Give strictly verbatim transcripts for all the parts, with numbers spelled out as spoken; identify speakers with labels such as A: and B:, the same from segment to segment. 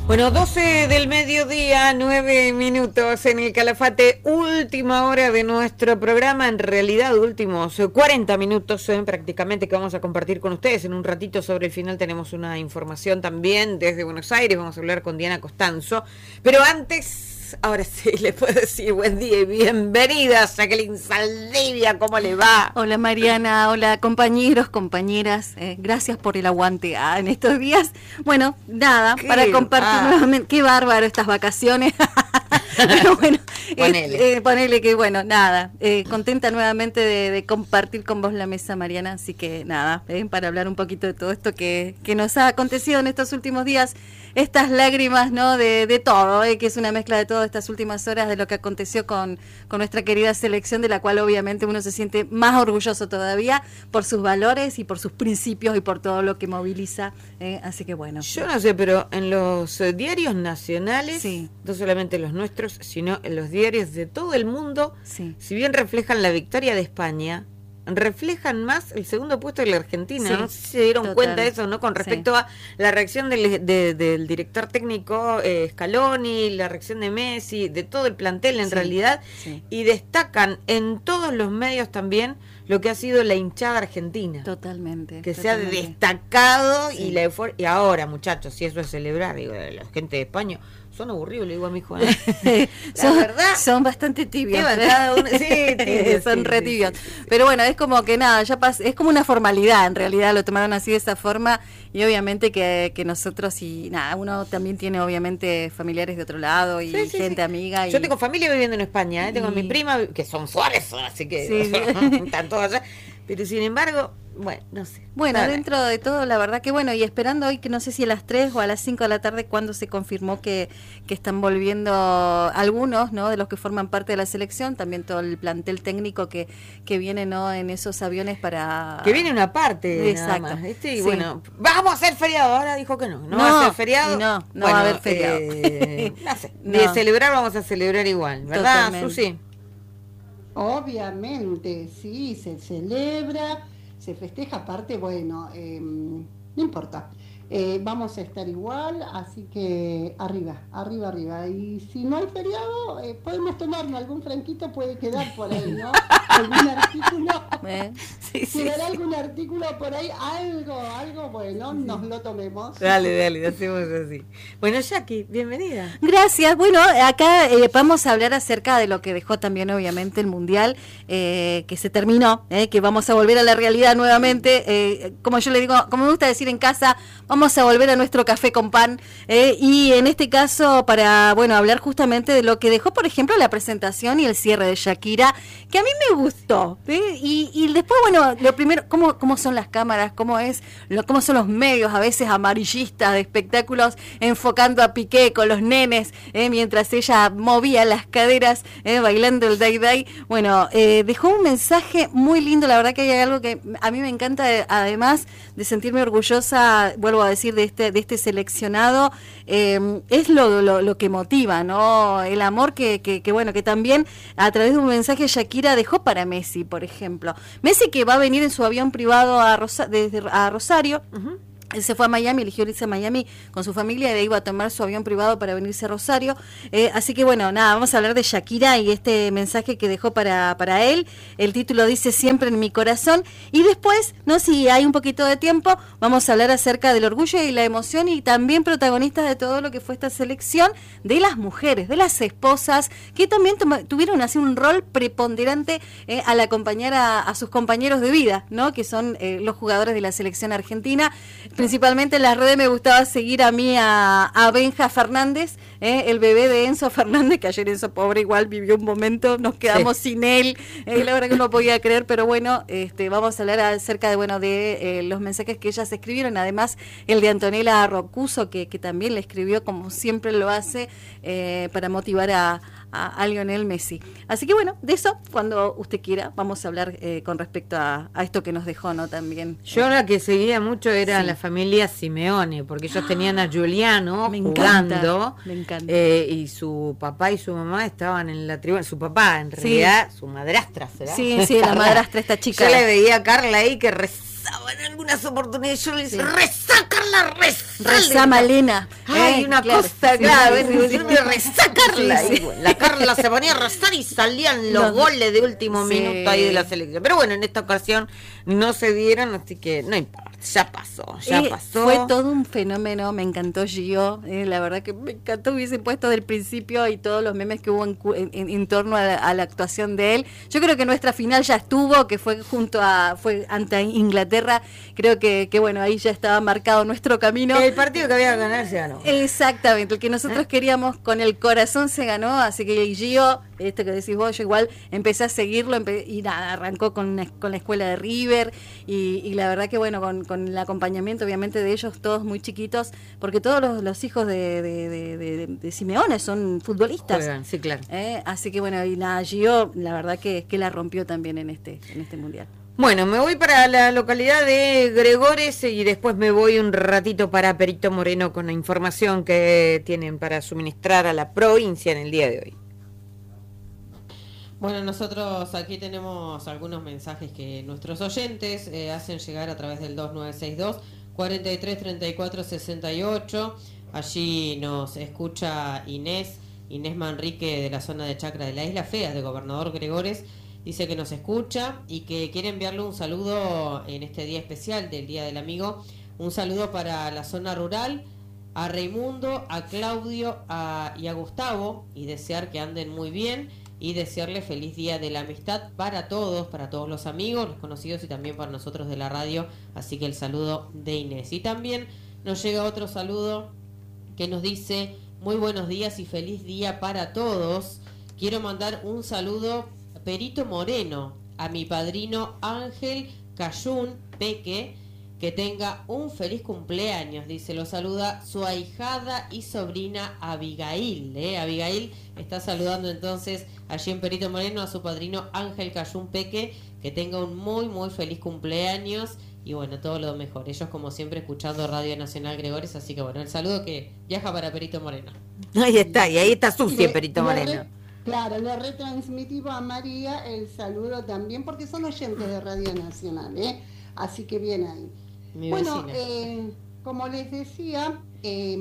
A: Bueno, doce del mediodía, nueve minutos en el Calafate, última hora de nuestro programa, en realidad últimos cuarenta minutos eh, prácticamente que vamos a compartir con ustedes. En un ratito sobre el final tenemos una información también desde Buenos Aires, vamos a hablar con Diana Costanzo, pero antes... Ahora sí, le puedo decir buen día y bienvenida, Jacqueline Saldivia, ¿cómo le va?
B: Hola Mariana, hola compañeros, compañeras, eh, gracias por el aguante ah, en estos días. Bueno, nada,
A: ¿Qué?
B: para compartir
A: Ah.
B: nuevamente, qué bárbaro estas vacaciones. Pero bueno,
A: Ponele.
B: eh, eh, ponele que bueno, nada, eh, contenta nuevamente de, de compartir con vos la mesa, Mariana, así que nada, eh, para hablar un poquito de todo esto que, que nos ha acontecido en estos últimos días, estas lágrimas, ¿no? De, de todo, eh, que es una mezcla de todas estas últimas horas de lo que aconteció con, con nuestra querida selección, de la cual obviamente uno se siente más orgulloso todavía por sus valores y por sus principios y por todo lo que moviliza, eh, así que bueno.
A: Yo no sé, pero en los eh, diarios nacionales,
B: Sí.
A: no solamente los nuestros, sino en los diarios de todo el mundo,
B: Sí.
A: si bien reflejan la victoria de España, reflejan más el segundo puesto de la Argentina.
B: Sí,
A: No sé si se dieron
B: total.
A: cuenta de eso, ¿no? Con respecto
B: Sí.
A: a la reacción del, de- del director técnico eh, Scaloni, la reacción de Messi, de todo el plantel en
B: Sí,
A: realidad,
B: sí.
A: y destacan en todos los medios también lo que ha sido la hinchada argentina.
B: Totalmente.
A: Que se ha
B: totalmente.
A: destacado
B: Sí.
A: y la eufor- y ahora, muchachos, si eso es celebrar, digo, la gente de España son aburridos, le digo a mi hijo, ¿no? La
B: son,
A: verdad,
B: son bastante tibios.
A: Llevan cada uno- sí, tibios,
B: son
A: sí,
B: re
A: sí,
B: tibios.
A: sí, sí, sí.
B: Pero bueno, es como que nada, ya pas es como una formalidad, en realidad lo tomaron así de esa forma, y obviamente que, que nosotros y nada, uno también tiene obviamente familiares de otro lado y
A: Sí, sí,
B: gente
A: sí.
B: amiga. Y,
A: Yo tengo familia viviendo en España, ¿eh? Tengo a mi
B: y-
A: prima, que son Suárez, así que
B: Sí.
A: están todos allá. Pero sin embargo, bueno, no sé.
B: Bueno,
A: Nada.
B: dentro de todo, la verdad que bueno, y esperando hoy que no sé si a las tres o a las cinco de la tarde, cuando se confirmó que, que están volviendo algunos, ¿no? De los que forman parte de la selección, también todo el plantel técnico que, que viene, ¿no? En esos aviones para...
A: Que viene una parte
B: Exacto.
A: nada más, ¿viste? Y
B: Sí.
A: bueno, vamos a hacer feriado, ahora dijo que no, no,
B: No,
A: va a ser feriado.
B: y no, no
A: Bueno,
B: va a haber feriado.
A: eh, no sé,
B: No.
A: de celebrar vamos a celebrar igual, ¿verdad,
B: Totalmente.
A: Susi?
C: Obviamente, sí, se celebra, se festeja, aparte, bueno, eh, no importa, eh, vamos a estar igual, así que arriba, arriba, arriba. Y si no hay feriado, eh, podemos tomarnos algún franquito, puede quedar por ahí, ¿no? Algún artículo,
B: ¿Eh?
A: Sí, sí,
C: quedará
A: sí.
C: algún artículo por ahí, algo, algo, bueno, nos lo tomemos.
A: Dale, dale, hacemos así. Bueno, Jackie, bienvenida.
B: Gracias. Bueno, acá eh, vamos a hablar acerca de lo que dejó también obviamente el Mundial, eh, que se terminó, eh, que vamos a volver a la realidad nuevamente. Eh, como yo le digo, como me gusta decir en casa, vamos a volver a nuestro café con pan. eh, y en este caso, para bueno hablar justamente de lo que dejó, por ejemplo, la presentación y el cierre de Shakira, que a mí me gustó. ¿eh? Y, y después, bueno, lo primero, cómo, cómo son las cámaras, cómo es, lo, cómo son los medios, a veces amarillistas de espectáculos, enfocando a Piqué con los nenes, eh, mientras ella movía las caderas, eh, bailando el Day Day. Bueno, eh, dejó un mensaje muy lindo, la verdad que hay algo que a mí me encanta, eh, además de sentirme orgullosa, vuelvo a decir, de este, de este seleccionado, eh, es lo, lo, lo que motiva, ¿no? El amor que, que, que, bueno, que también a través de un mensaje Shakira dejó para Messi, por ejemplo. Messi, que va a venir en su avión privado a, Rosa, desde, a Rosario. Uh-huh. Él se fue a Miami, eligió irse a Miami con su familia y de ahí iba a tomar su avión privado para venirse a Rosario. Eh, así que bueno, nada, vamos a hablar de Shakira y este mensaje que dejó para, para él. El título dice "Siempre en mi corazón". Y después, no si hay un poquito de tiempo, vamos a hablar acerca del orgullo y la emoción y también protagonistas de todo lo que fue esta selección, de las mujeres, de las esposas, que también tuvieron así un rol preponderante eh, al acompañar a, a sus compañeros de vida, ¿no? Que son eh, los jugadores de la selección argentina. Principalmente en las redes me gustaba seguir a mí a, a Benja Fernández, eh, el bebé de Enzo Fernández, que ayer Enzo pobre igual vivió un momento, nos quedamos sí. sin él, eh, la verdad que no podía creer, pero bueno, este, vamos a hablar acerca de bueno de eh, los mensajes que ellas escribieron, además el de Antonella Rocuso, que, que también le escribió como siempre lo hace, eh, para motivar a, a, a Lionel Messi. Así que bueno, de eso, cuando usted quiera, vamos a hablar eh, con respecto a, a esto que nos dejó, ¿no? También.
A: Yo la que seguía mucho era
B: Sí.
A: la familia Simeone, porque ellos tenían a Giuliano
B: me
A: jugando,
B: encanta, me encanta.
A: Eh, y su papá y su mamá estaban en la tribuna. Su papá, en
B: Sí.
A: realidad, su madrastra, ¿será?
B: Sí, sí, la madrastra, esta chica.
A: Yo le veía a Carla ahí que rezaba rezaba en algunas oportunidades. Yo le decía, sí. resácarla, rezá.
B: Rezá Malena.
A: Ay,
B: eh,
A: una
B: claro.
A: cosa grave. Sí, sí, sí. Resácarla.
B: Sí, sí.
A: Y bueno, la Carla se ponía a rezar y salían los no, goles de último sí. minuto ahí de la selección. Pero bueno, en esta ocasión no se dieron, así que no importa. Ya pasó, ya
B: eh,
A: pasó.
B: Fue todo un fenómeno, me encantó Gio, eh, la verdad que me encantó, hubiese puesto del principio y todos los memes que hubo en, en, en torno a la, a la actuación de él. Yo creo que nuestra final ya estuvo, que fue junto a, fue ante Inglaterra, creo que, que bueno, ahí ya estaba marcado nuestro camino.
A: El partido que había que ganar se ganó.
B: Exactamente, el que nosotros ¿Eh? queríamos con el corazón se ganó, así que Gio, esto que decís vos, yo igual empecé a seguirlo empe- y nada, arrancó con, una, con la escuela de River y, y la verdad que bueno, con, con el acompañamiento obviamente de ellos, todos muy chiquitos, porque todos los, los hijos de, de, de, de, de Simeone son futbolistas.
A: Juegan, sí, claro.
B: ¿Eh? Así que bueno, y nada, Gio, la verdad que, que la rompió también en este, en este mundial.
A: Bueno, me voy para la localidad de Gregores y después me voy un ratito para Perito Moreno con la información que tienen para suministrar a la provincia en el día de hoy.
D: Bueno, nosotros aquí tenemos algunos mensajes que nuestros oyentes eh, hacen llegar a través del dos nueve seis dos, cuatro tres, treinta y cuatro, sesenta y ocho. Allí nos escucha Inés, Inés Manrique de la zona de Chacra de la Isla Fea, de Gobernador Gregores. Dice que nos escucha y que quiere enviarle un saludo en este día especial del Día del Amigo. Un saludo para la zona rural, a Raimundo, a Claudio a, y a Gustavo, y desear que anden muy bien. Y desearle feliz día de la amistad para todos, para todos los amigos, los conocidos y también para nosotros de la radio. Así que el saludo de Inés. Y también nos llega otro saludo que nos dice: muy buenos días y feliz día para todos. Quiero mandar un saludo a Perito Moreno, a mi padrino Ángel Cayún Peque, que tenga un feliz cumpleaños. Dice, lo saluda su ahijada y sobrina Abigail. ¿eh? Abigail está saludando entonces allí en Perito Moreno a su padrino Ángel Cayún Peque, que tenga un muy muy feliz cumpleaños y bueno, todo lo mejor. Ellos como siempre escuchando Radio Nacional Gregores, así que bueno, el saludo que viaja para Perito Moreno.
A: Ahí está, y ahí está sucio Perito Moreno.
C: Re, claro, le retransmitimos a María el saludo también, porque son oyentes de Radio Nacional, ¿eh? Así que bien ahí.
D: Mi
C: bueno, eh, como les decía, eh,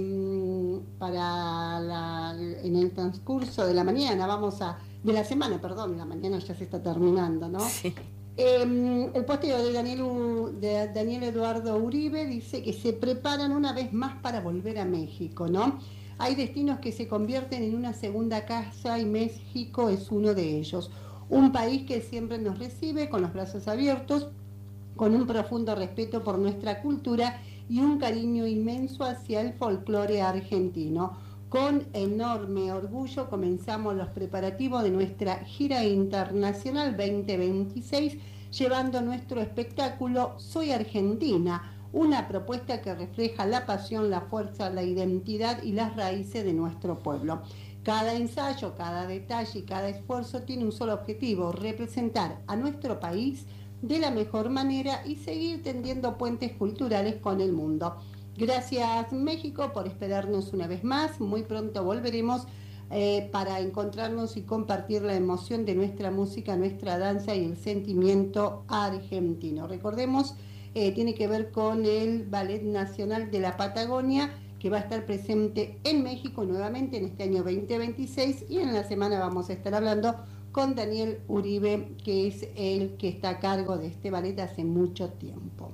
C: para la, en el transcurso de la mañana, vamos a, de la semana, perdón, la mañana ya se está terminando, ¿no?
A: Sí.
C: Eh, el posteo de Daniel, de Daniel Eduardo Uribe dice que se preparan una vez más para volver a México, ¿no? Hay destinos que se convierten en una segunda casa y México es uno de ellos. Un país que siempre nos recibe con los brazos abiertos, con un profundo respeto por nuestra cultura y un cariño inmenso hacia el folclore argentino. Con enorme orgullo comenzamos los preparativos de nuestra gira internacional veinte veintiséis, llevando nuestro espectáculo Soy Argentina, una propuesta que refleja la pasión, la fuerza, la identidad y las raíces de nuestro pueblo. Cada ensayo, cada detalle y cada esfuerzo tiene un solo objetivo: representar a nuestro país de la mejor manera y seguir tendiendo puentes culturales con el mundo. Gracias México por esperarnos una vez más. Muy pronto volveremos eh, para encontrarnos y compartir la emoción de nuestra música, nuestra danza y el sentimiento argentino. Recordemos, eh, tiene que ver con el Ballet Nacional de la Patagonia, que va a estar presente en México nuevamente en este año veinte veintiséis, y en la semana vamos a estar hablando con Daniel Uribe, que es el que está a cargo de este ballet hace mucho tiempo.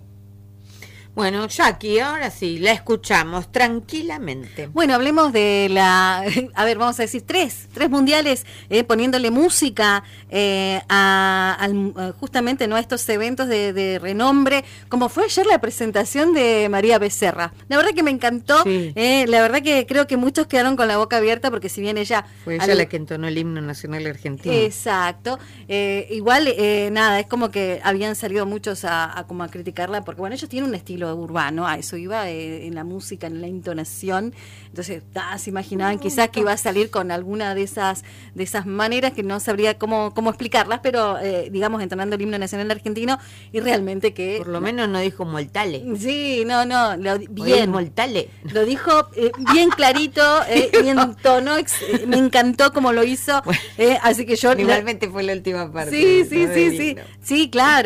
A: Bueno, Jackie, ahora sí, la escuchamos tranquilamente.
B: Bueno, hablemos de la, a ver, vamos a decir tres, tres mundiales, eh, poniéndole música eh, a, a, justamente ¿no? a estos eventos de, de renombre, como fue ayer la presentación de María Becerra. La verdad que me encantó, sí. eh, la verdad que creo que muchos quedaron con la boca abierta, porque si bien ella...
A: Fue ella al... la que entonó el himno nacional argentino.
B: Exacto, eh, igual, eh, nada, es como que habían salido muchos a, a, como a criticarla, porque bueno, ellos tienen un estilo urbano, a eso iba, eh, en la música, en la entonación, entonces ah, se imaginaban quizás que iba a salir con alguna de esas de esas maneras que no sabría cómo, cómo explicarlas, pero eh, digamos entonando el himno nacional argentino, y realmente que...
A: Por lo menos no dijo Moltale.
B: Sí, no, no, lo, bien.
A: Moltale.
B: Lo dijo eh, bien clarito, eh, bien tono, eh, me encantó como lo hizo, eh, así que yo...
A: Igualmente la, fue la última parte.
B: Sí, sí, sí, sí, sí, claro.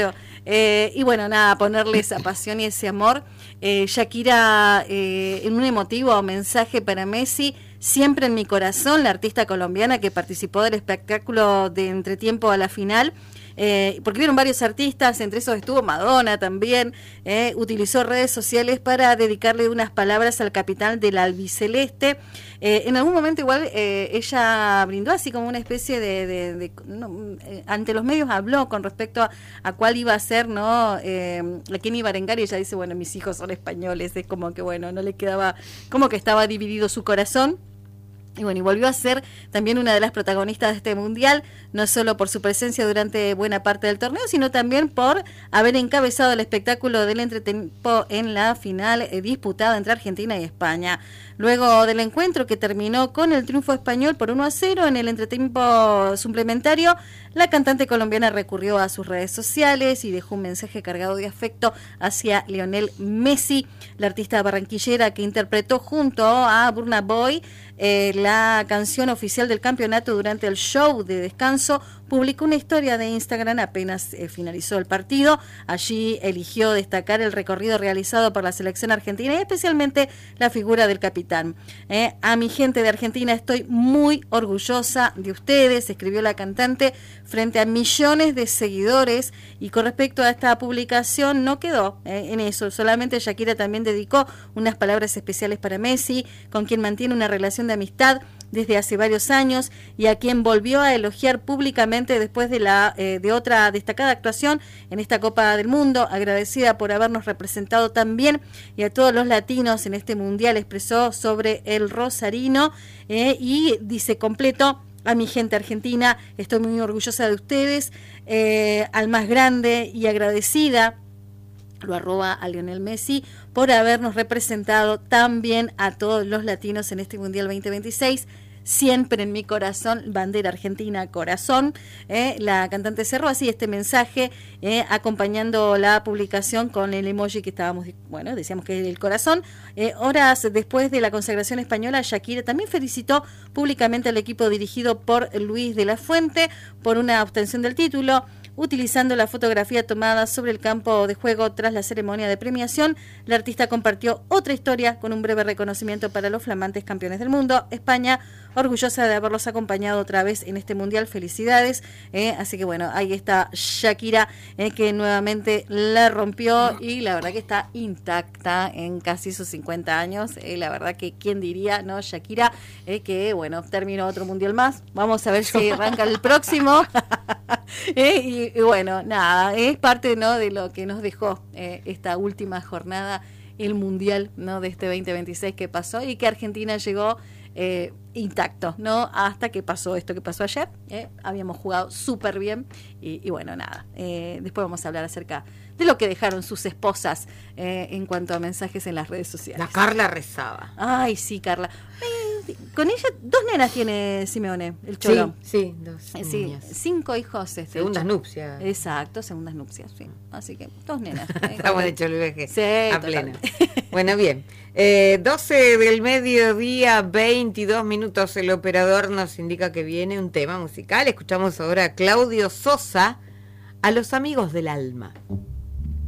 B: Eh, y bueno, nada, ponerle esa pasión y ese amor. Eh, Shakira, eh, en un emotivo mensaje para Messi, siempre en mi corazón, la artista colombiana que participó del espectáculo de entretiempo a la final. Eh, porque vieron varios artistas, entre esos estuvo Madonna también, eh, utilizó redes sociales para dedicarle unas palabras al capitán del albiceleste. Eh, en algún momento igual eh, ella brindó así como una especie de, de, de no, eh, ante los medios habló con respecto a, a cuál iba a ser, ¿no? Eh, a quién iba a arengar, y ella dice, bueno, mis hijos son españoles, es como que bueno, no le quedaba, como que estaba dividido su corazón. Y bueno, y volvió a ser también una de las protagonistas de este mundial, no solo por su presencia durante buena parte del torneo, sino también por haber encabezado el espectáculo del entretiempo en la final eh, disputada entre Argentina y España. Luego del encuentro, que terminó con el triunfo español por uno a cero en el entretiempo suplementario, la cantante colombiana recurrió a sus redes sociales y dejó un mensaje cargado de afecto hacia Lionel Messi, la artista barranquillera que interpretó junto a Burna Boy eh, la canción oficial del campeonato durante el show de descanso. Publicó una historia de Instagram apenas eh, finalizó el partido. Allí eligió destacar el recorrido realizado por la selección argentina y especialmente la figura del capitán. Eh, a mi gente de Argentina, estoy muy orgullosa de ustedes, escribió la cantante frente a millones de seguidores. Y con respecto a esta publicación no quedó eh, en eso, solamente Shakira también dedicó unas palabras especiales para Messi, con quien mantiene una relación de amistad desde hace varios años y a quien volvió a elogiar públicamente después de la eh, de otra destacada actuación en esta Copa del Mundo, agradecida por habernos representado tan bien y a todos los latinos en este mundial, expresó sobre el rosarino eh, y dice completo: a mi gente argentina, estoy muy orgullosa de ustedes, eh, al más grande y agradecida, lo arroba a Lionel Messi, por habernos representado tan bien a todos los latinos en este Mundial veinte veintiséis. Siempre en mi corazón, bandera argentina, corazón. Eh, la cantante cerró así este mensaje, eh, acompañando la publicación con el emoji que estábamos, bueno, decíamos que es el corazón. Eh, horas después de la consagración española, Shakira también felicitó públicamente al equipo dirigido por Luis de la Fuente por una obtención del título. Utilizando la fotografía tomada sobre el campo de juego tras la ceremonia de premiación, la artista compartió otra historia con un breve reconocimiento para los flamantes campeones del mundo, España, orgullosa de haberlos acompañado otra vez en este mundial. Felicidades. Eh, así que bueno, ahí está Shakira, eh, que nuevamente la rompió y la verdad que está intacta en casi sus cincuenta años. Eh, la verdad que quién diría, ¿no? Shakira, eh, que bueno, terminó otro mundial más. Vamos a ver si arranca el próximo. eh, y Y bueno, nada, es parte, ¿no?, de lo que nos dejó eh, esta última jornada, el Mundial, ¿no?, de este veinte veintiséis que pasó y que Argentina llegó eh, intacto, ¿no?, hasta que pasó esto que pasó ayer. Eh, habíamos jugado súper bien y, y bueno, nada, eh, después vamos a hablar acerca de lo que dejaron sus esposas eh, en cuanto a mensajes en las redes sociales.
A: La Carla rezaba.
B: Ay, sí, Carla. Eh, con ella, dos nenas tiene Simeone, el Cholo.
A: Sí, sí, dos
B: Eh, sí,
A: niñas.
B: cinco hijos. Este,
A: Segundas nupcias.
B: Exacto, segundas nupcias, sí. Así que dos nenas. eh,
A: Estamos de Cholueje
B: Sí,
A: a
B: totalmente.
A: pleno. Bueno, bien. Eh, doce del mediodía, veintidós minutos. El operador nos indica que viene un tema musical. Escuchamos ahora a Claudio Sosa, A los amigos del alma.